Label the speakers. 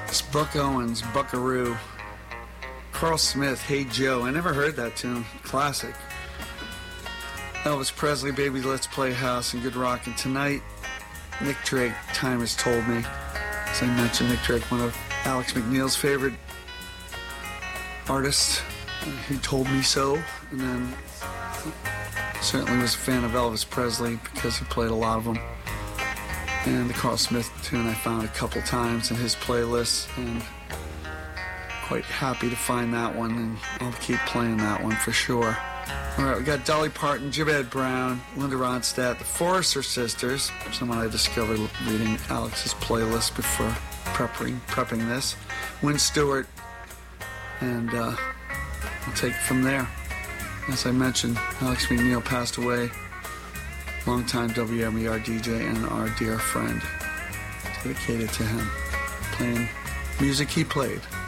Speaker 1: It's Buck Owens, Buckaroo. Carl Smith, Hey Joe. I never heard that tune. Classic. Elvis Presley, Baby Let's Play House, and Good Rockin'. Tonight, Nick Drake, Time Has Told Me. As I mentioned, Nick Drake, one of Alex McNeil's favorite artists. He told me so. And then certainly was a fan of Elvis Presley because he played a lot of them. And the Carl Smith tune I found a couple times in his playlists, and quite happy to find that one, and I'll keep playing that one for sure. All right, we got Dolly Parton, Jibed Brown, Linda Ronstadt, the Forrester Sisters, someone I discovered reading Alex's playlist before prepping this, Wynn Stewart, and we'll take it from there. As I mentioned, Alex McNeil passed away, longtime WMER DJ and our dear friend, dedicated to him, playing music he played.